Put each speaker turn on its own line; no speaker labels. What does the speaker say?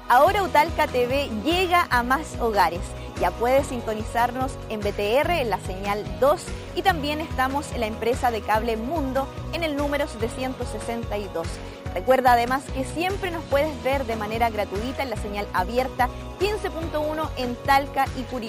Ahora Utalca TV llega a más hogares. Ya puedes sintonizarnos en BTR en la señal 2 y también estamos en la empresa de cable Mundo en el número 762. Recuerda además que siempre nos puedes ver de manera gratuita en la señal abierta 15.1 en Talca y Curicó.